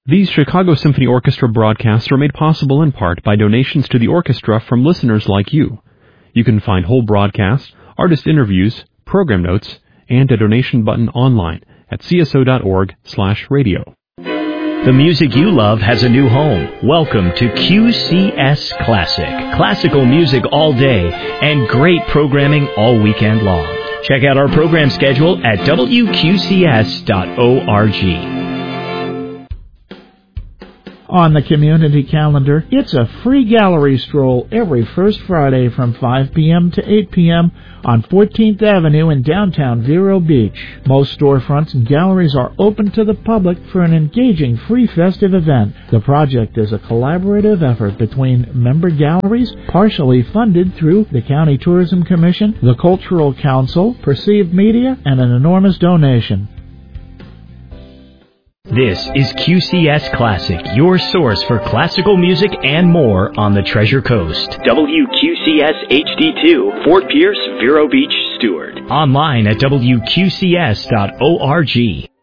These Chicago Symphony Orchestra broadcasts are made possible in part by donations to the orchestra from listeners like you. You can find whole broadcasts, artist interviews, program notes, and a donation button online at cso.org/radio. The music you love has a new home. Welcome to QCS Classic. Classical music all day and great programming all weekend long. Check out our program schedule at wqcs.org. On the community calendar, it's a free gallery stroll every first Friday from 5 p.m. to 8 p.m. on 14th Avenue in downtown Vero Beach. Most storefronts and galleries are open to the public for an engaging free festive event. The project is a collaborative effort between member galleries, partially funded through the County Tourism Commission, the Cultural Council, Perceived Media, and an enormous donation. This is QCS Classic, your source for classical music and more on the Treasure Coast. WQCS HD2, Fort Pierce, Vero Beach, Stewart. Online at WQCS.org.